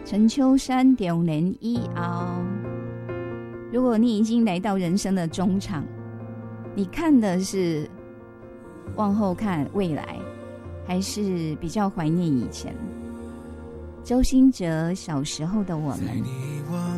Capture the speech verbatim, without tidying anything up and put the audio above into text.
陈秋山中年以后，如果你已经来到人生的中场，你看的是往后看未来，还是比较怀念以前？周兴哲小时候的我们。 在你往